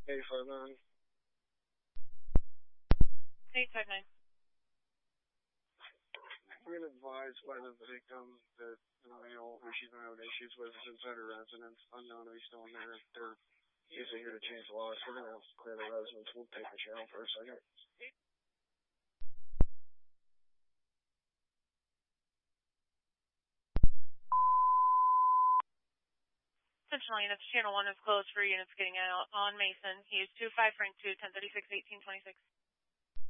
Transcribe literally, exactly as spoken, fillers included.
eight five nine. eight five nine. We're going to advise by the victim that the male who she's been having issues with is inside her residence, unknown if he's still in there. They're usually here to change the locks. We're going to have to clear the residence. We'll take the channel for a second. Central units, channel one is closed for units getting out on Mason. He is two five Frank two, ten thirty-six, eighteen twenty-six.